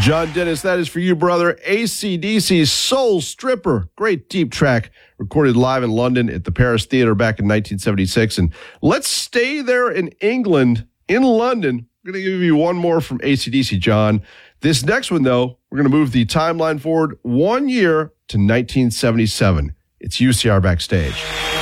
John Dennis, that is for you, brother. AC/DC's Soul Stripper. Great deep track recorded live in London at the Paris Theatre back in 1976. And let's stay there in England, in London. We're going to give you one more from AC/DC, John. This next one, though, we're going to move the timeline forward 1 year to 1977. It's UCR Backstage.